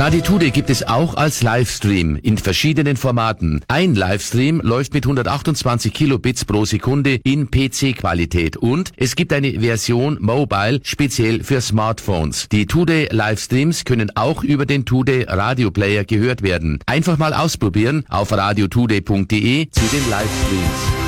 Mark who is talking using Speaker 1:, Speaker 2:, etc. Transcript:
Speaker 1: Radio Today gibt es auch als Livestream in verschiedenen Formaten. Ein Livestream läuft mit 128 Kilobits pro Sekunde in PC-Qualität und es gibt eine Version Mobile speziell für Smartphones. Die Today Livestreams können auch über den Today Radio Player gehört werden. Einfach mal ausprobieren auf radiotoday.de zu den Livestreams.